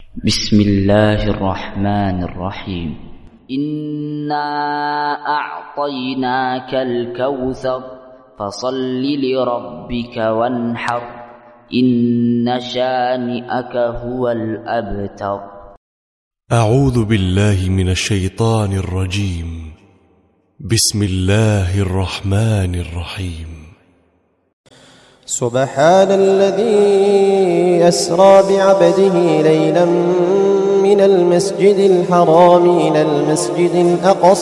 بسم الله الرحمن الرحيم. إنا أعطيناك الكوثر فصل لربك وانحر إن شانئك هو الأبتر. أعوذ بالله من الشيطان الرجيم. بسم الله الرحمن الرحيم. سبحان الذي أسرى بعبده ليلا من المسجد الحرام إلى المسجد الأقصى